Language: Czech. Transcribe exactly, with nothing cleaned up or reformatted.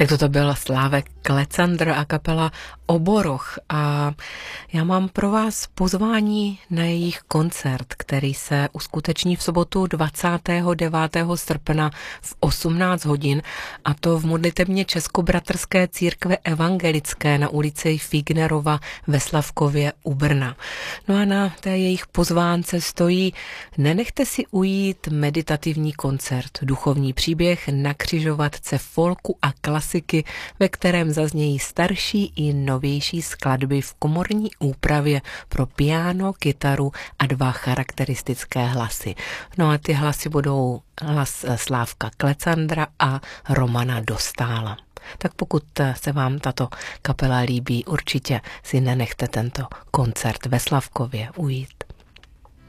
Tak toto byl Slávek Klecandr a kapela Oboroch a já mám pro vás pozvání na jejich koncert, který se uskuteční v sobotu dvacátého devátého srpna v osmnáct hodin, a to v modlitebně Českobratrské církve evangelické na ulici Fignerova ve Slavkově u Brna. No a na té jejich pozvánce stojí: nenechte si ujít meditativní koncert, duchovní příběh na křižovatce folku a klasiky, ve kterém zaznějí starší i novější skladby v komorní úpravě pro piano, kytaru a dva charakteristické hlasy. No a ty hlasy budou hlas Slávka Klecandra a Romana Dostála. Tak pokud se vám tato kapela líbí, určitě si nenechte tento koncert ve Slavkově ujít.